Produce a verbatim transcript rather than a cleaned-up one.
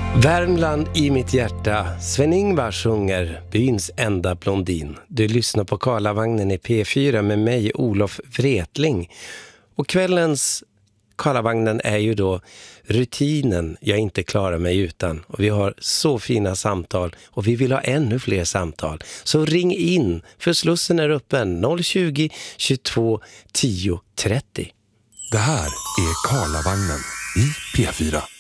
Värmland i mitt hjärta. Sven-Ingvar sjunger Byns enda blondin. Du lyssnar på Karlavagnen i P fyra med mig, Olof Wretling. Och kvällens Karlavagnen är ju då rutinen jag inte klarar mig utan. Och vi har så fina samtal och vi vill ha ännu fler samtal. Så ring in, för slussen är öppen noll tjugo, tjugotvå, tio, trettio. Det här är Karlavagnen i P fyra.